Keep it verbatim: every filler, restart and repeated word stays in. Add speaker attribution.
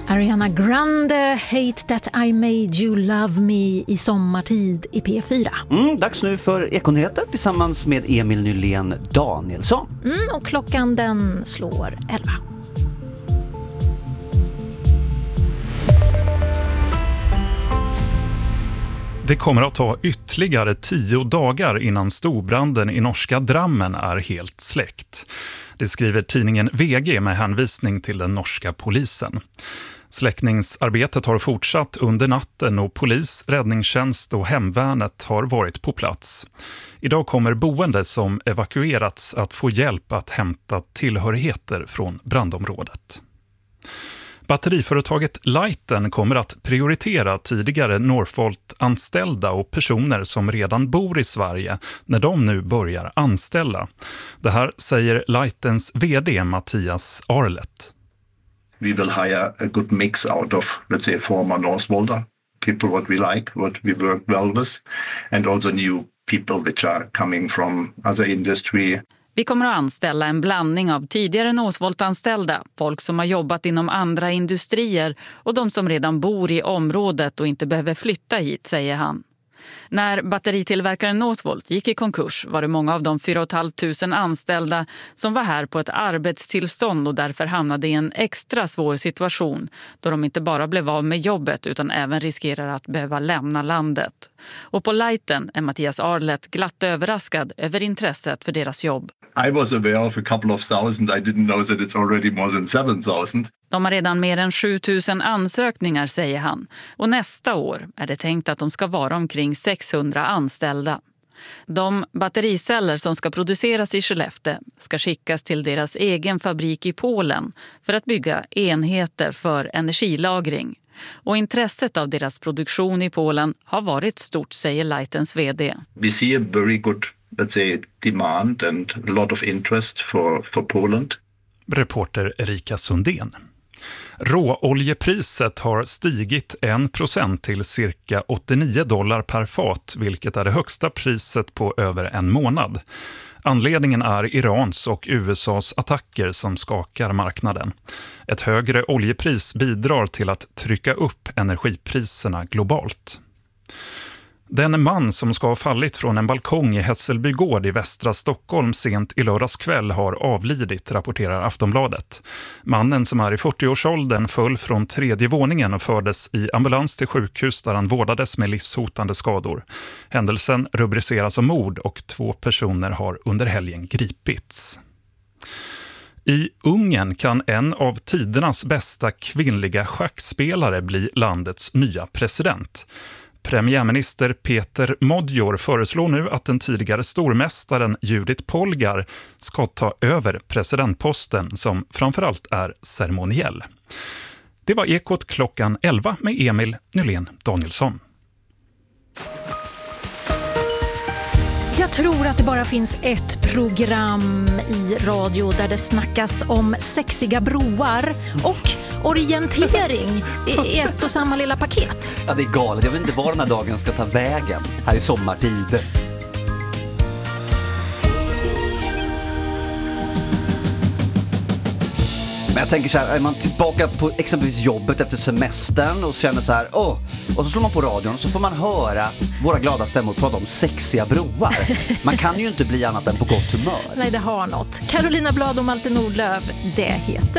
Speaker 1: Ariana Grande, Hate That I Made You Love Me i sommartid i P fyra.
Speaker 2: Mm, dags nu för Ekonyheter tillsammans med Emil Nylén Danielsson.
Speaker 1: Mm, och klockan den slår elva.
Speaker 3: Det kommer att ta ytterligare tio dagar innan storbranden i norska Drammen är helt släckt. Det skriver tidningen V G med hänvisning till den norska polisen. Släckningsarbetet har fortsatt under natten och polis, räddningstjänst och hemvärnet har varit på plats. Idag kommer boende som evakuerats att få hjälp att hämta tillhörigheter från brandområdet. Batteriföretaget Liten kommer att prioritera tidigare Northvolt-anställda och personer som redan bor i Sverige när de nu börjar anställa. Det här säger Litens vd Mattias Arlet.
Speaker 4: We will hire a good mix out of, let's say, former Northvolter, people what we like, what we work well with, and also new people which are coming from other industry.
Speaker 5: Vi kommer att anställa en blandning av tidigare Northvolt-anställda, folk som har jobbat inom andra industrier och de som redan bor i området och inte behöver flytta hit, säger han. När batteritillverkaren Northvolt gick i konkurs var det många av de fyra tusen fem hundra anställda som var här på ett arbetstillstånd och därför hamnade i en extra svår situation då de inte bara blev av med jobbet utan även riskerar att behöva lämna landet. Och på Liten är Mattias Arlet glatt överraskad över intresset för deras jobb.
Speaker 4: I was aware of a couple of thousand. I didn't know that it's already more than seven thousand.
Speaker 5: De har redan mer än sju tusen ansökningar, säger han. Och nästa år är det tänkt att de ska vara omkring sexhundra anställda. De battericeller som ska produceras i Skellefteå ska skickas till deras egen fabrik i Polen för att bygga enheter för energilagring. Och intresset av deras produktion i Polen har varit stort, säger Litens vd.
Speaker 4: We see a very good, let's say, demand and a lot of interest for, for Poland.
Speaker 3: Reporter Erika Sundén. Råoljepriset har stigit en procent till cirka åttionio dollar per fat, vilket är det högsta priset på över en månad. Anledningen är Irans och U S A:s attacker som skakar marknaden. Ett högre oljepris bidrar till att trycka upp energipriserna globalt. Den man som ska ha fallit från en balkong i Hässelby gård i västra Stockholm sent i lördags kväll har avlidit, rapporterar Aftonbladet. Mannen som är i fyrtioårsåldern föll från tredje våningen och fördes i ambulans till sjukhus där han vårdades med livshotande skador. Händelsen rubriceras som mord och två personer har under helgen gripits. I Ungern kan en av tidernas bästa kvinnliga schackspelare bli landets nya president. Premiärminister Peter Modjor föreslår nu att den tidigare stormästaren Judith Polgar ska ta över presidentposten som framförallt är ceremoniell. Det var Ekot klockan elva med Emil Nylén Danielsson.
Speaker 1: Jag tror att det bara finns ett program i radio där det snackas om sexiga broar och orientering i ett och samma lilla paket.
Speaker 2: Ja, det är galet. Jag vet inte var den här dagen ska ta vägen här i sommartid. Men jag tänker så här, är man tillbaka på exempelvis jobbet efter semestern och känner så här, åh, och så slår man på radion och så får man höra våra glada stämmor prata om sexiga broar. Man kan ju inte bli annat än på gott humör.
Speaker 1: Nej, det har något. Carolina Blad och Malte Nordlöf, det heter